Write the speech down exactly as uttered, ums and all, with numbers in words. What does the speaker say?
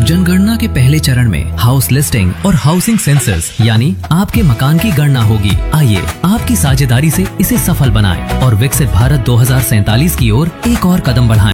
जनगणना के पहले चरण में हाउस लिस्टिंग और हाउसिंग सेंसस यानी आपके मकान की गणना होगी। आइए आपकी साझेदारी से इसे सफल बनाएं और विकसित भारत दो हज़ार सैंतालीस की ओर एक और कदम बढ़ाएं।